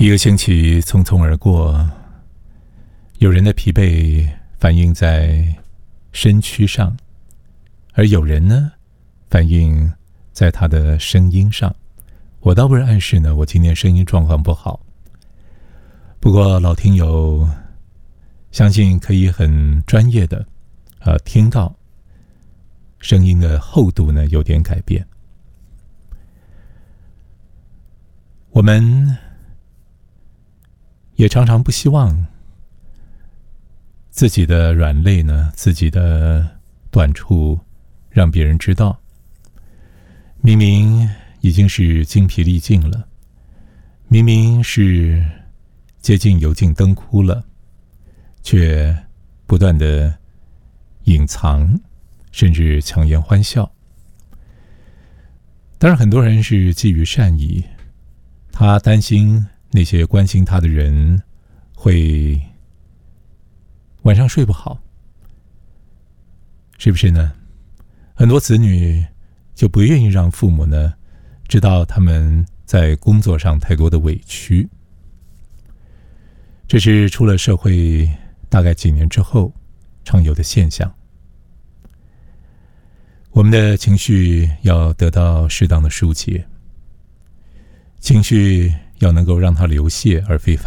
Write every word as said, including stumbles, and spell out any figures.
一个星期匆匆而过，有人的疲惫反映在身躯上，而有人呢，反映在他的声音上。我倒不是暗示呢，我今天声音状况不好。不过老听友相信可以很专业的呃听到声音的厚度呢有点改变。我们也常常不希望自己的软肋呢，自己的短处让别人知道。明明已经是精疲力尽了，明明是接近油尽灯枯了，却不断的隐藏，甚至强颜欢笑。当然很多人是基于善意，他担心那些关心他的人会晚上睡不好，是不是呢？很多子女就不愿意让父母呢知道他们在工作上太多的委屈。这是出了社会大概几年之后常有的现象。我们的情绪要得到适当的疏解，情绪要能够让它流泻而非泛